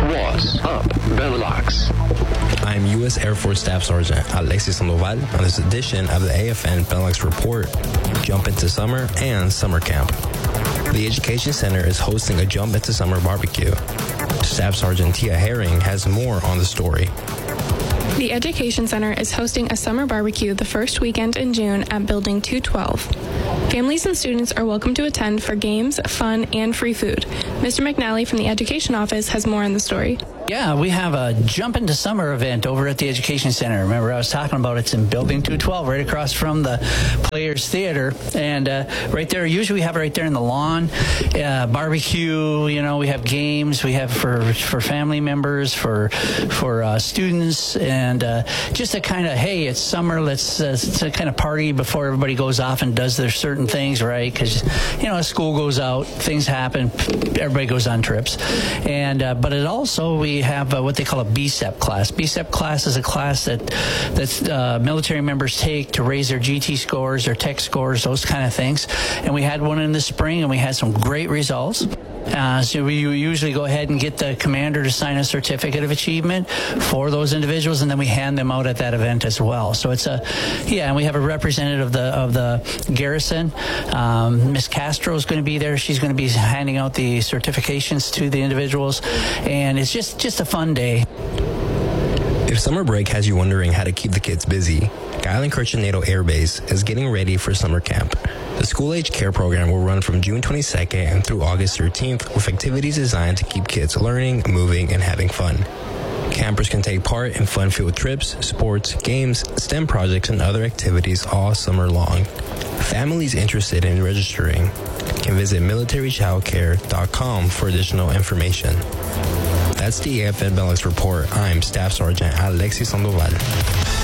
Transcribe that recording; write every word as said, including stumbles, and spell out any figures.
What's Up, Benelux? I'm U S Air Force Staff Sergeant Alexis Sandoval on this edition of the A F N Benelux Report, Jump into Summer and Summer Camp. The Education Center is hosting a Jump into Summer barbecue. Staff Sergeant Tia Herring has more on the story. The Education Center is hosting a summer barbecue the first weekend in June at Building two twelve. Families and students are welcome to attend for games, fun, and free food. Mister McNally from the Education Office has more on the story. Yeah, we have a Jump into Summer event over at the Education Center. Remember, I was talking about it's in Building two twelve, right across from the Players Theater. And uh, right there, usually we have it right there in the lawn. Uh, barbecue, you know, we have games. We have for for family members, for for uh, students, and uh, just a kind of, hey, it's summer, let's uh, to kind of party before everybody goes off and does their certain things, right? Because, you know, school goes out, things happen, everybody goes on trips. And uh, but it also, we have uh, what they call a B S E P class. B S E P class is a class that that uh, military members take to raise their G T scores, their tech scores, those kind of things. And we had one in the spring, and we had some great results. Uh, so we usually go ahead and get the commander to sign a certificate of achievement for those individuals, and then we hand them out at that event as well. So it's a, yeah, and we have a representative of the of the garrison. Um, Miss Castro is going to be there. She's going to be handing out the certifications to the individuals, and it's just just a fun day. If summer break has you wondering how to keep the kids busy, Guilan-Kirchen NATO Air Base is getting ready for summer camp. The school-age care program will run from June twenty-second and through August thirteenth with activities designed to keep kids learning, moving, and having fun. Campers can take part in fun-filled trips, sports, games, STEM projects, and other activities all summer long. Families interested in registering can visit military child care dot com for additional information. That's the A F N Benelux Report. I'm Staff Sergeant Alexis Sandoval.